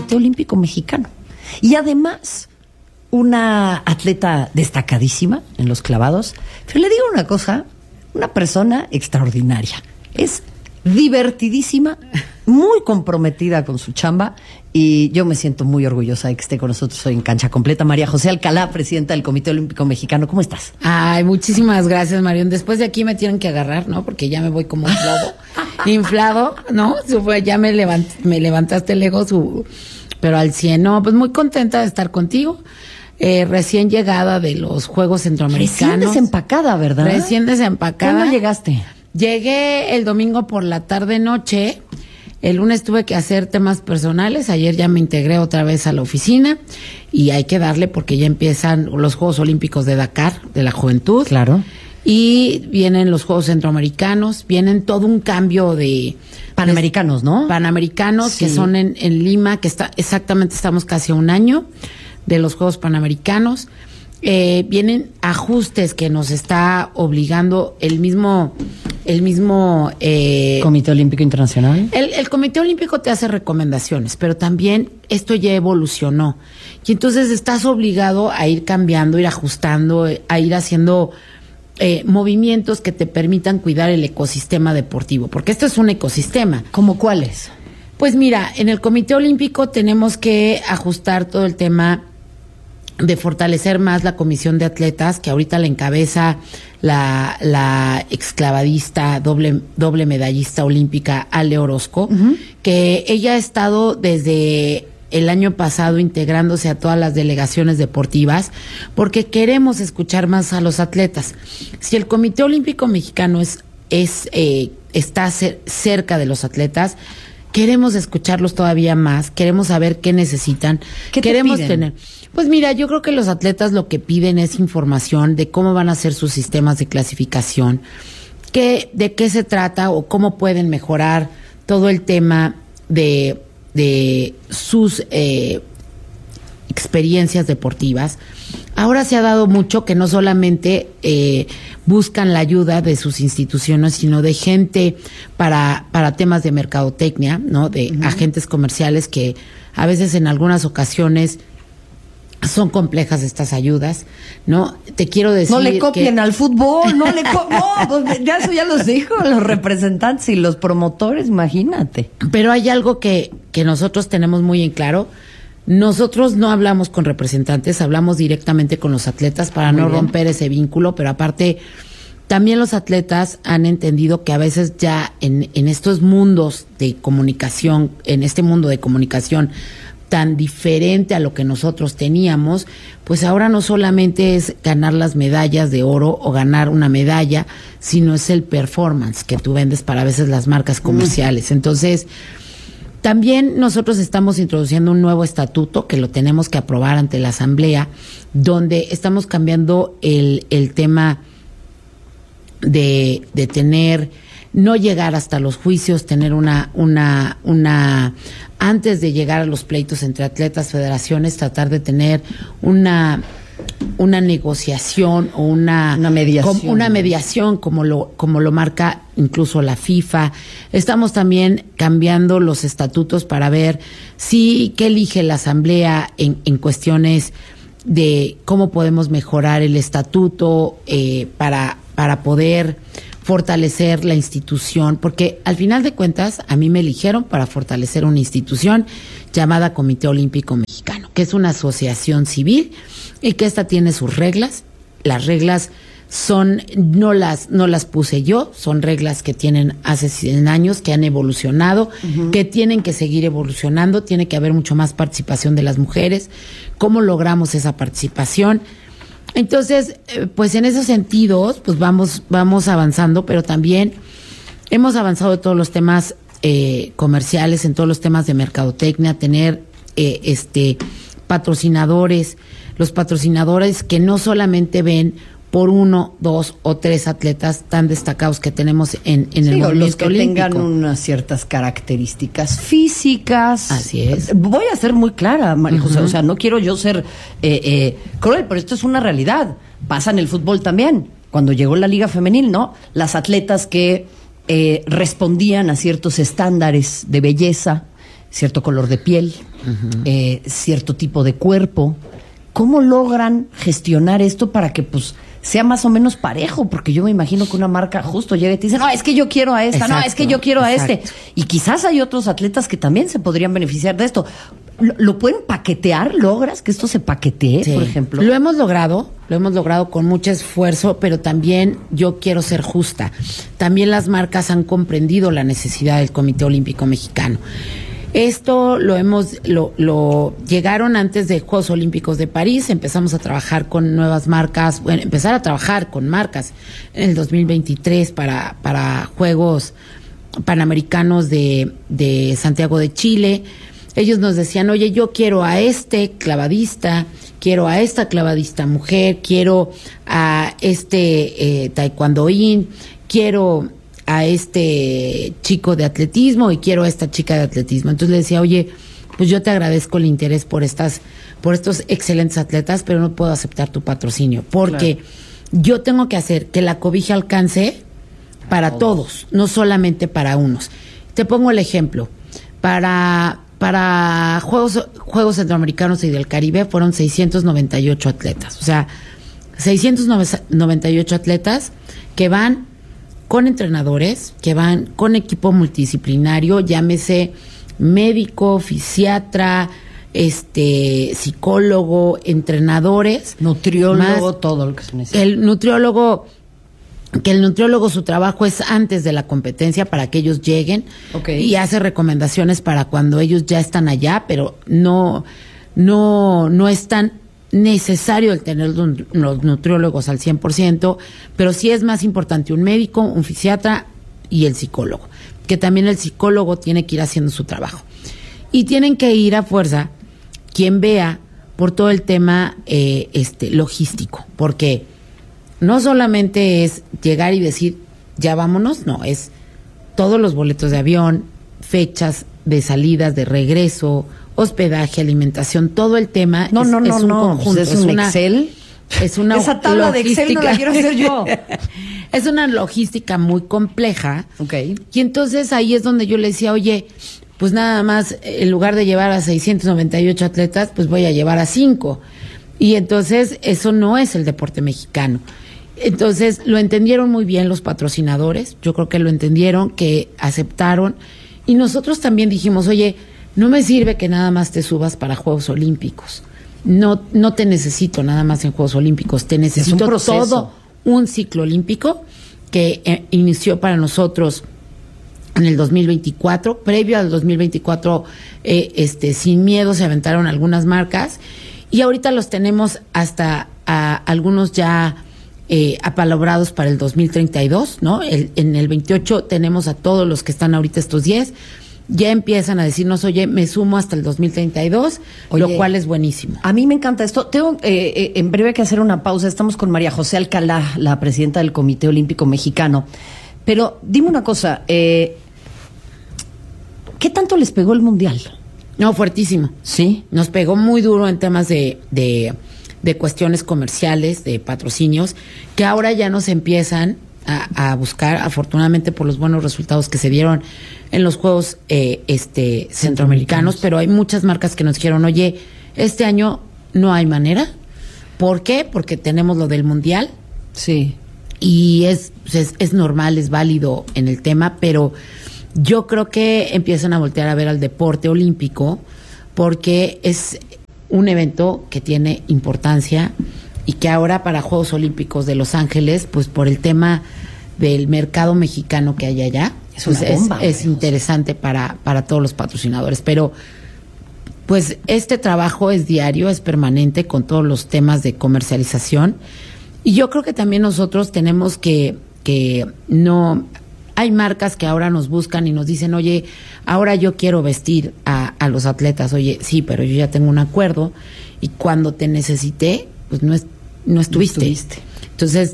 Comité Olímpico Mexicano. Y además, una atleta destacadísima en los clavados. Pero le digo una cosa, una persona extraordinaria. Es divertidísima, muy comprometida con su chamba, y yo me siento muy orgullosa de que esté con nosotros hoy en Cancha Completa. María José Alcalá, presidenta del Comité Olímpico Mexicano, ¿cómo estás? Ay, muchísimas gracias, Marión. Después de aquí me tienen que agarrar, ¿no? Porque ya me voy como un globo inflado, ¿no? Ya me levantaste el ego, pero al 100. No, pues muy contenta de estar contigo. Recién llegada de los Juegos Centroamericanos. Recién desempacada, ¿verdad? Recién desempacada. ¿Cuándo llegaste? Llegué el domingo por la tarde-noche. El lunes tuve que hacer temas personales. Ayer ya me integré otra vez a la oficina y hay que darle porque ya empiezan los Juegos Olímpicos de Dakar, de la juventud. Claro. Y vienen los Juegos Centroamericanos, vienen todo un cambio de... Panamericanos, ¿no? Panamericanos, sí. Que son en Lima, que estamos casi a un año de los Juegos Panamericanos. Vienen ajustes que nos está obligando el mismo Comité Olímpico Internacional. El Comité Olímpico te hace recomendaciones, pero también esto ya evolucionó. Y entonces estás obligado a ir cambiando, ir ajustando, a ir haciendo movimientos que te permitan cuidar el ecosistema deportivo, porque esto es un ecosistema. ¿Cómo cuáles? Pues mira, en el Comité Olímpico tenemos que ajustar todo el tema de fortalecer más la comisión de atletas, que ahorita la encabeza la exclavadista, doble medallista olímpica Ale Orozco, que ella ha estado desde el año pasado integrándose a todas las delegaciones deportivas, porque queremos escuchar más a los atletas. Si el Comité Olímpico Mexicano está cerca de los atletas, queremos escucharlos todavía más, queremos saber qué necesitan, ¿Qué queremos piden? tener. Pues mira, yo creo que los atletas lo que piden es información de cómo van a ser sus sistemas de clasificación, de qué se trata o cómo pueden mejorar todo el tema de sus experiencias deportivas. Ahora se ha dado mucho que no solamente buscan la ayuda de sus instituciones, sino de gente para temas de mercadotecnia, ¿no? De agentes comerciales que a veces en algunas ocasiones son complejas estas ayudas, ¿no? Te quiero decir no le copien al fútbol, no, pues ya eso ya los dijo los representantes y los promotores, imagínate. Pero hay algo que nosotros tenemos muy en claro. Nosotros no hablamos con representantes, hablamos directamente con los atletas para no romper ese vínculo, pero aparte también los atletas han entendido que a veces ya en estos mundos de comunicación, en este mundo de comunicación tan diferente a lo que nosotros teníamos, pues ahora no solamente es ganar las medallas de oro o ganar una medalla, sino es el performance que tú vendes para a veces las marcas comerciales. Entonces, también nosotros estamos introduciendo un nuevo estatuto que lo tenemos que aprobar ante la Asamblea, donde estamos cambiando el tema de tener, no llegar hasta los juicios, tener una antes de llegar a los pleitos entre atletas, federaciones, tratar de tener una negociación o una mediación como lo marca incluso la FIFA. Estamos también cambiando los estatutos para ver qué elige la Asamblea en cuestiones de cómo podemos mejorar el estatuto para poder fortalecer la institución, porque al final de cuentas a mí me eligieron para fortalecer una institución llamada Comité Olímpico Mexicano, que es una asociación civil y que esta tiene sus reglas. Las reglas no las puse yo, son reglas que tienen hace 100 años, que han evolucionado, que tienen que seguir evolucionando, tiene que haber mucho más participación de las mujeres. ¿Cómo logramos esa participación? Entonces, pues en esos sentidos, pues vamos avanzando, pero también hemos avanzado en todos los temas comerciales, en todos los temas de mercadotecnia, tener patrocinadores, los patrocinadores que no solamente ven por 1, 2 o 3 atletas tan destacados que tenemos en el movimiento los que olímpico. Tengan unas ciertas características físicas. Así es. Voy a ser muy clara, María José, o sea, no quiero yo ser cruel, pero esto es una realidad. Pasa en el fútbol también. Cuando llegó la Liga Femenil, ¿no? Las atletas que respondían a ciertos estándares de belleza, cierto color de piel, cierto tipo de cuerpo. ¿Cómo logran gestionar esto para que pues sea más o menos parejo? Porque yo me imagino que una marca justo llega y te dice, no, es que yo quiero a esta, exacto, no, es que yo quiero a este. Y quizás hay otros atletas que también se podrían beneficiar de esto. ¿Lo pueden paquetear? ¿Logras que esto se paquetee, por ejemplo? Lo hemos logrado con mucho esfuerzo, pero también yo quiero ser justa. También las marcas han comprendido la necesidad del Comité Olímpico Mexicano. Esto llegaron antes de Juegos Olímpicos de París, empezamos a trabajar con nuevas marcas, empezar a trabajar con marcas en el 2023 para Juegos Panamericanos de Santiago de Chile. Ellos nos decían, oye, yo quiero a este clavadista, quiero a esta clavadista mujer, quiero a este taekwondoín, quiero a este chico de atletismo y quiero a esta chica de atletismo. Entonces le decía, oye, pues yo te agradezco el interés por estos excelentes atletas, pero no puedo aceptar tu patrocinio, porque yo tengo que hacer que la cobija alcance para todos, no solamente para unos. Te pongo el ejemplo, para Juegos Centroamericanos y del Caribe fueron 698 atletas. O sea, 698 atletas que van con entrenadores, que van con equipo multidisciplinario, llámese médico, fisiatra, psicólogo, entrenadores, nutriólogo, todo lo que se necesita. El nutriólogo su trabajo es antes de la competencia para que ellos lleguen y hace recomendaciones para cuando ellos ya están allá, pero no es tan necesario el tener los nutriólogos al 100%, pero sí es más importante un médico, un fisiatra y el psicólogo, que también el psicólogo tiene que ir haciendo su trabajo. Y tienen que ir a fuerza quien vea por todo el tema logístico, porque no solamente es llegar y decir, ya vámonos, no, es todos los boletos de avión, fechas de salidas, de regreso, hospedaje, alimentación, todo el tema es un conjunto. Pues es un Excel. Es una esa tabla logística. De Excel no la quiero hacer yo. Es una logística muy compleja. Y entonces ahí es donde yo le decía, oye, pues nada más, en lugar de llevar a 698 atletas, pues voy a llevar a 5. Y entonces eso no es el deporte mexicano. Entonces lo entendieron muy bien los patrocinadores, yo creo que lo entendieron, que aceptaron, y nosotros también dijimos, oye, no me sirve que nada más te subas para Juegos Olímpicos, no te necesito nada más en Juegos Olímpicos, te necesito todo un ciclo olímpico que inició para nosotros en el 2024, previo al 2024, sin miedo se aventaron algunas marcas, y ahorita los tenemos hasta algunos ya apalabrados para el 2032, ¿no? En el 28 tenemos a todos los que están ahorita estos 10, ya empiezan a decirnos, oye, me sumo hasta el 2032, lo cual es buenísimo. A mí me encanta esto. Tengo en breve que hacer una pausa. Estamos con María José Alcalá, la presidenta del Comité Olímpico Mexicano. Pero dime una cosa, ¿qué tanto les pegó el Mundial? No, fuertísimo. ¿Sí? Nos pegó muy duro en temas de cuestiones comerciales, de patrocinios, que ahora ya nos empiezan a buscar, afortunadamente por los buenos resultados que se dieron en los Juegos Centroamericanos, pero hay muchas marcas que nos dijeron, oye, este año no hay manera. ¿Por qué? Porque tenemos lo del Mundial. Sí. Y es normal, es válido en el tema, pero yo creo que empiezan a voltear a ver al deporte olímpico porque es un evento que tiene importancia y que ahora para Juegos Olímpicos de Los Ángeles, pues por el tema del mercado mexicano que hay allá, pues es interesante para todos los patrocinadores. Pero pues este trabajo es diario, es permanente con todos los temas de comercialización, y yo creo que también nosotros tenemos que no... Hay marcas que ahora nos buscan y nos dicen, oye, ahora yo quiero vestir a los atletas. Oye, sí, pero yo ya tengo un acuerdo y cuando te necesité, pues no estuviste. Entonces,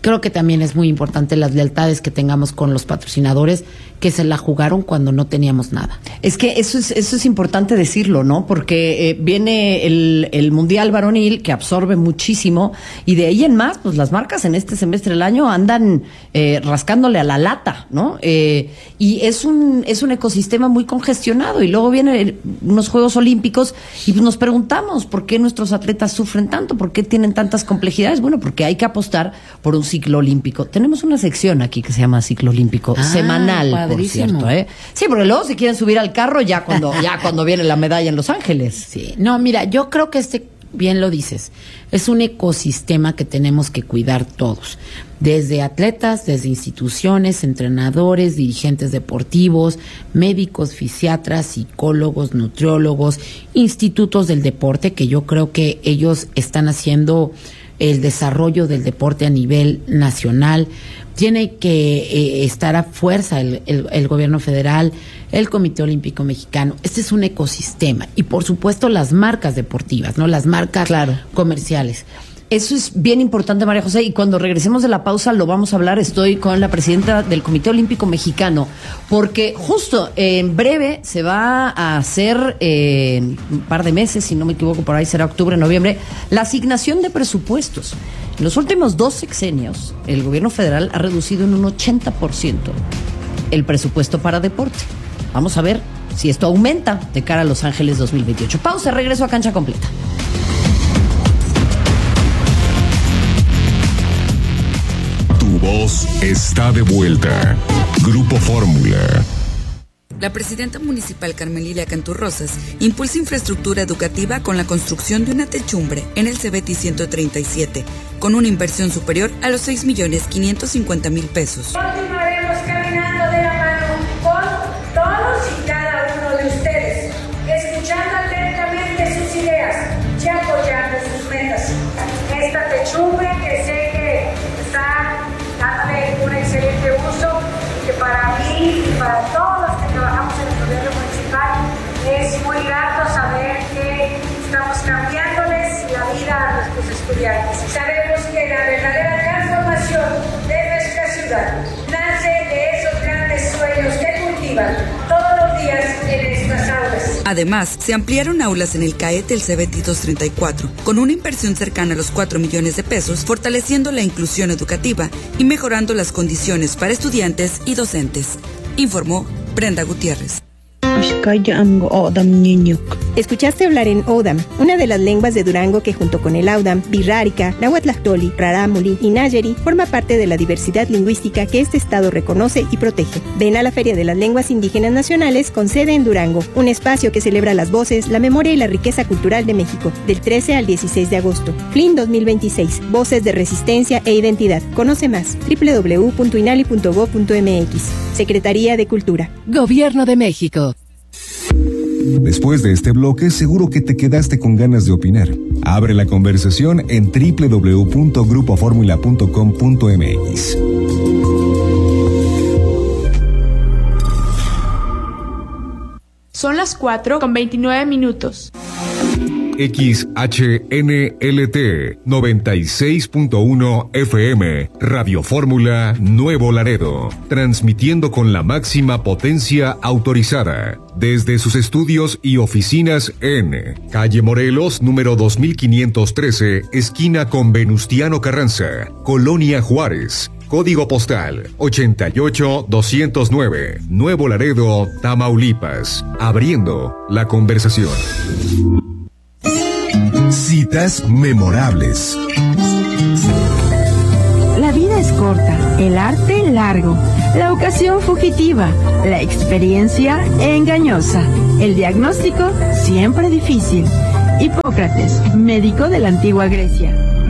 Creo que también es muy importante las lealtades que tengamos con los patrocinadores que se la jugaron cuando no teníamos nada. Es que eso es importante decirlo, ¿no? Porque viene el Mundial Varonil que absorbe muchísimo y de ahí en más, pues las marcas en este semestre del año andan rascándole a la lata, ¿no? Y es un ecosistema muy congestionado y luego vienen unos Juegos Olímpicos y pues nos preguntamos por qué nuestros atletas sufren tanto, por qué tienen tantas complejidades. Bueno, porque hay que apostar por un ciclo olímpico. Tenemos una sección aquí que se llama ciclo olímpico semanal, padrísimo. Por cierto, Sí, porque luego se quieren subir al carro ya cuando viene la medalla en Los Ángeles. Sí, no, mira, yo creo que bien lo dices, es un ecosistema que tenemos que cuidar todos, desde atletas, desde instituciones, entrenadores, dirigentes deportivos, médicos, fisiatras, psicólogos, nutriólogos, institutos del deporte, que yo creo que ellos están haciendo el desarrollo del deporte a nivel nacional. Tiene que estar a fuerza el gobierno federal, el Comité Olímpico Mexicano. Este es un ecosistema. Y por supuesto las marcas deportivas, ¿no? Las marcas comerciales. Eso es bien importante, María José, y cuando regresemos de la pausa lo vamos a hablar. Estoy con la presidenta del Comité Olímpico Mexicano, porque justo en breve se va a hacer, un par de meses, si no me equivoco, por ahí será octubre, noviembre, la asignación de presupuestos. En los últimos 2 sexenios, el gobierno federal ha reducido en un 80% el presupuesto para deporte. Vamos a ver si esto aumenta de cara a Los Ángeles 2028. Pausa, regreso a Cancha Completa. Voz está de vuelta. Grupo Fórmula. La presidenta municipal Carmelilla Canturrosas impulsa infraestructura educativa con la construcción de una techumbre en el Cebeti 137, con una inversión superior a los 6.550.000 pesos. Continuaremos caminando de la mano con todos y cada uno de ustedes, escuchando atentamente sus ideas y apoyando sus metas. Esta techumbre que sé que está dándole un excelente uso y que para mí y para todos los que trabajamos en el gobierno municipal es muy grato saber que estamos cambiándoles la vida a nuestros estudiantes. Sabemos que la verdadera transformación de nuestra ciudad nace de esos grandes sueños que cultivan todos los días en estas aulas. Además, se ampliaron aulas en el CAET del Cebeti 234, con una inversión cercana a los 4 millones de pesos, fortaleciendo la inclusión educativa y mejorando las condiciones para estudiantes y docentes. Informó Brenda Gutiérrez. Escuchaste hablar en Odam, una de las lenguas de Durango que junto con el Audam, Birrárica, Nahuatlactoli, Rarámuri y Nayeri forma parte de la diversidad lingüística que este estado reconoce y protege. Ven a la Feria de las Lenguas Indígenas Nacionales con sede en Durango, un espacio que celebra las voces, la memoria y la riqueza cultural de México, del 13 al 16 de agosto. FLIN 2026, Voces de Resistencia e Identidad. Conoce más, www.inali.gov.mx. Secretaría de Cultura. Gobierno de México. Después de este bloque, seguro que te quedaste con ganas de opinar. Abre la conversación en www.grupoformula.com.mx. Son las 4:29. XHNLT 96.1 FM, Radio Fórmula Nuevo Laredo, transmitiendo con la máxima potencia autorizada desde sus estudios y oficinas en Calle Morelos, número 2513, esquina con Venustiano Carranza, Colonia Juárez. Código postal 88209, Nuevo Laredo, Tamaulipas. Abriendo la conversación. Citas memorables. La vida es corta, el arte largo, la ocasión fugitiva, la experiencia engañosa, el diagnóstico siempre difícil. Hipócrates, médico de la antigua Grecia.